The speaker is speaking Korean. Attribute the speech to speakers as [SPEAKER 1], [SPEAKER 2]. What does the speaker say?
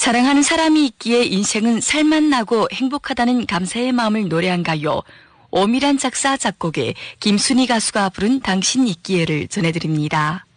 [SPEAKER 1] 사랑하는 사람이 있기에 인생은 살맛나고 행복하다는 감사의 마음을 노래한 가요. 오미란 작사 작곡의 김순희 가수가 부른 당신 있기에를 전해드립니다.